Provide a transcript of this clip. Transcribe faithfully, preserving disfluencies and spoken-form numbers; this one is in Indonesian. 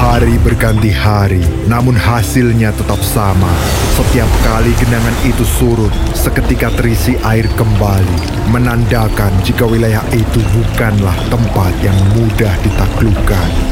Hari berganti hari, namun hasilnya tetap sama. Setiap kali genangan itu surut, seketika terisi air kembali, menandakan jika wilayah itu bukanlah tempat yang mudah ditaklukkan.